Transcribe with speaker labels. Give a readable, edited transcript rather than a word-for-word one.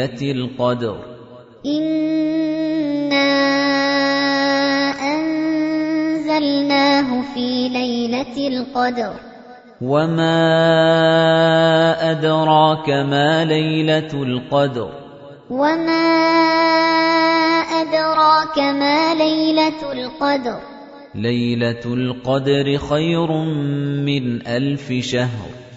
Speaker 1: القدر
Speaker 2: إِنَّا أَنزَلْنَاهُ فِي لَيْلَةِ الْقَدْرِ
Speaker 1: وَمَا أَدْرَاكَ مَا لَيْلَةُ الْقَدْرِ
Speaker 2: وَمَا أَدْرَاكَ مَا لَيْلَةُ الْقَدْرِ
Speaker 1: لَيْلَةُ الْقَدْرِ خَيْرٌ مِّنْ أَلْفِ شَهْرٍ